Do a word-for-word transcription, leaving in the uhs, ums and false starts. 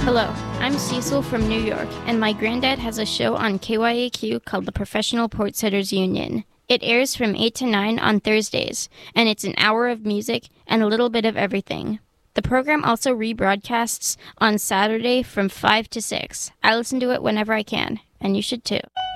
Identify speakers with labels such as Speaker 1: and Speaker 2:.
Speaker 1: Hello, I'm Cecil from New York, and my granddad has a show on K Y A Q called the Professional Portsitters Union. It airs from eight to nine on Thursdays, and it's an hour of music and a little bit of everything. The program also rebroadcasts on Saturday from five to six. I listen to it whenever I can, and you should too.